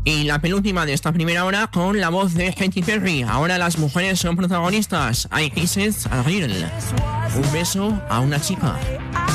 Y la penúltima de esta primera hora con la voz de Katy Perry. Ahora las mujeres son protagonistas. I Kisses a Girl. Un beso a una chica.